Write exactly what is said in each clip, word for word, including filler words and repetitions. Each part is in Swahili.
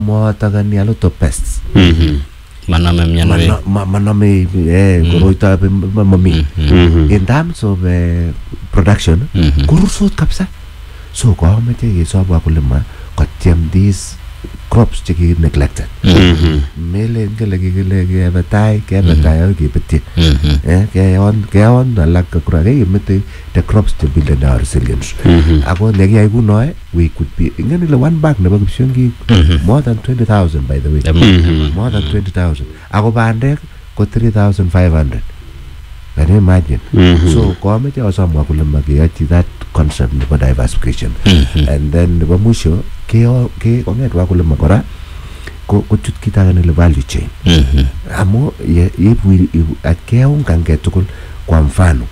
moatagani a lot of pests. Maname myanwe. Maname eh koroita mami. In terms of uh, production, kurusot kapsa. So ko amete ke so wakulima kotiam these crops chiki neglected. Mele ngele ngele ke batai ke batai ke peti. Eh ke on ke on la kura ke mete the crops to build our resilience. Ako legi ay kuno we could be ngani le one bag na bagusyon more than twenty thousand by the way. More than twenty thousand. Ako bande ko three thousand five hundred. Can you imagine? So ko amete osam wakulima ke achi that concept of diversification. And then the musho ke ke onget wakulima kora ko ko chut kita ngani le value chain. Amo ye if we at ke un kange tukul kwa mfano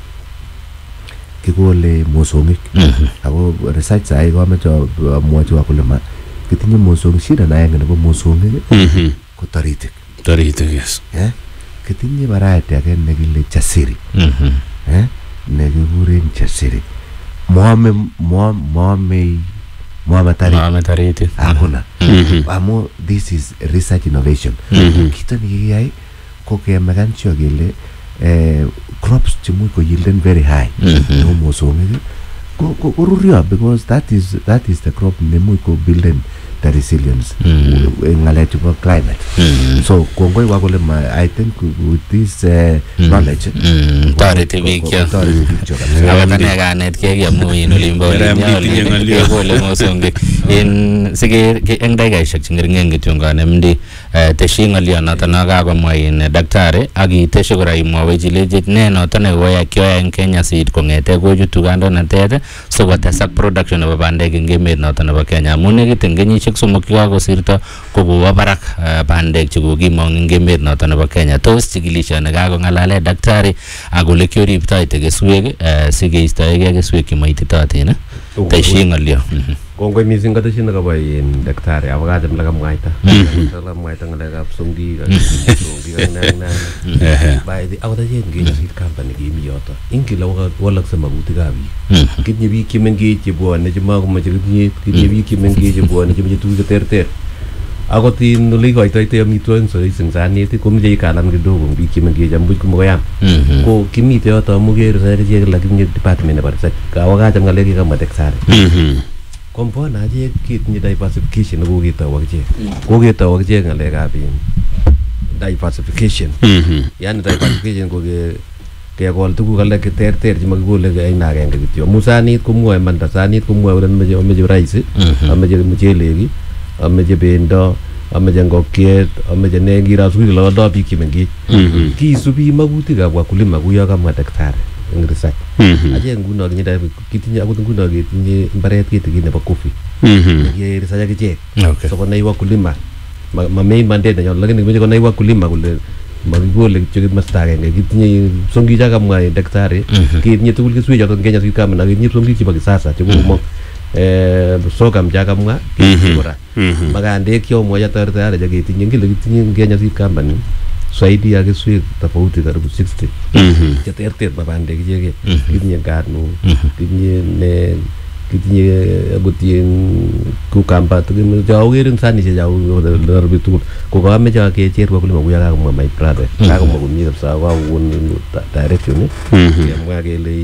kikole mosongik. Ako research sai ko ameto mwaji wakulima kitinye mosong shida na yanga nebo mosongik ko taritik. Taritik, yes. Eh? Kitinye variety again negile chasiri. Eh? Negiguren chasiri. Moame moame moame moame tariti. Moame tariti. Akuna. Amo this is research innovation. Kita ni yai ko ke magancho gile eh crops chimu ko yielden very high. No mosongi. Ko ko ruria because that is that is the crop nemu ko builden the resilience in a electrical climate. So Kongo wakulima I think with this uh, knowledge tariti vikyo awatane ganet ke ya mu in olimbo ya kole mosongi in sige eng daiga shak ngirngen gitunga nemdi teshinga liana tanaga ko mo in daktari agi teshigura imo wejileje neno tane waya kyo en Kenya seed ko ngete go jutugando na tete so watasak production of bande ngeme no tanaba Kenya munegi tengenyi sumokwa ko sirta ko go barak bandek chugo gi mong ngemet no tanaba Kenya tos chigilisha na ga ngalale daktari agole kyori ptaite ke suege sige istaege ke suege maititati na teshinga lio kongo missing ka teshin ka boy in daktari awaga jam laga mwaita sala mwaita ngalaga sumdi sumdi nang nang by the awada yen ge sit company gi mi yoto inki lawa wala sama buti gabi kidni bi kimengi ci bo ne ci ma ko ma ci ni kidni bi kimengi ci bo ne ci tu ke ter ter ako tin nuli ko ito ito mi tuan so isang sani ti ko mi jay kalam gi dogo bi kimengi jam bu ko mo yam ko kimi te yoto mo ge sa je la gi department na barsa ka awaga jam ngale gi ka ma daktari kompo na je kit ni diversification go kita wakje go kita wakje ngale ga bi diversification yan diversification go ge ke ko tu ko le ke ter ter ji mag go le ga ina ga ngi ti musani ko mo man da sani ko mo ran me je me je rice am je mu je legi am je bendo am je ngokiet am je ne ngi ra su lo do bi ki mengi ki su bi maguti ga kwa kulima ku ya ga ma daktari ngrisak aje nguno ngi da kitinya aku nguno ngi tinye mbaret kiti gine ba kofi ye risaja ke je so ko nei wakulima ma main mandate nyo lagi ngi ko nei wakulima kule magole chege mastare ngi kitinye songi jaga mwa daktari ki tinye tukul ki suya ko ngenya ki kama na ngi songi ki ba sasa te ko mo eh soka mjaga mwa ki bora magande kyo mo ya tar tar jaga tinye ngi lagi tinye ngenya ki kama ni saidi yake sweet tofauti karibu sixty cha ter ter babande kijege kitinye garnu kitinye ne kitinye agutien ku kamba tukim jawgirin sani cha jaw darbitu ko ga me ja ke cher ko kulima ku ya ga my brother ga ko mo ni sa wa won direction ni ya ke le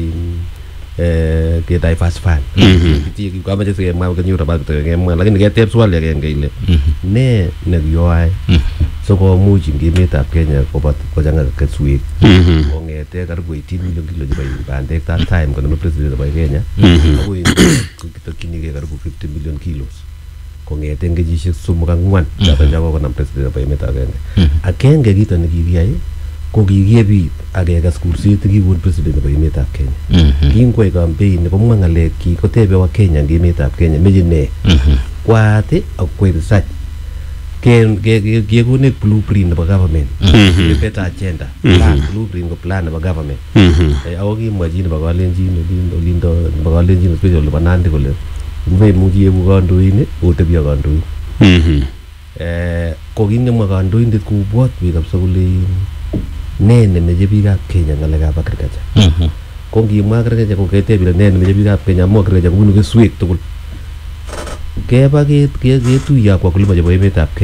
eh ke diversify kiti ko ma je se ma ga nyura ba te ngem la ke tep swal ya ke ngile ne ne yo ai so ko muji ngi meta Kenya ko bat ko janga ke suik ko ngete kar go eighteen million kilo bay bande that time ko no president bay Kenya ko ko to kini ke kar go fifty million kilos ko ngete ngi ji sumu kan ngwan da ban jago ko na president bay meta Kenya akenge gito ni gi ai ko gi gebi age ga skursi ti gi won president bay meta Kenya kin ko campaign ko mangale ki ko tebe wa Kenya ngi meta Kenya mejine kwate akwai research ke ke ke ko ne blueprint of government the better agenda plan blueprint ko plan of government eh awogi majini ba galenji no lindo lindo ba galenji no special banande ko le mbe muji e bugondo ini o te bia gondo eh ko ginne ma gondo inde ku bot bi kap so le ne ne me je bi ga Kenya ngale ga bakrikaja ko ngi ma krikaja ko ke te bi ne ne me je bi ga Kenya mo krikaja ko nu ke sweet to keba ketuiyo ak wakulima chebo emetab Kenya